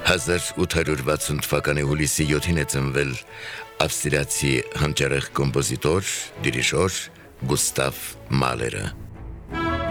1860 թվականի հուլիսի 7-ին է ծնվել ավստրիացի հանճարեղ կոմպոզիտոր, դիրիժոր Գուստավ Մալերը։